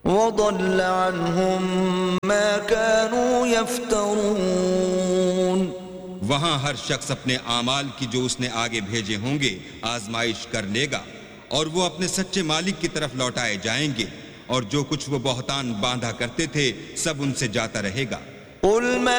वदल्ल अन्हुम मा कानू यफ्तरून। वहां हर शख्स अपने आमाल की जो उसने आगे भेजे होंगे आजमाइश कर लेगा और वो अपने सच्चे मालिक की तरफ लौटाए जाएंगे, और जो कुछ वो बहतान बांधा करते थे सब उनसे जाता रहेगा।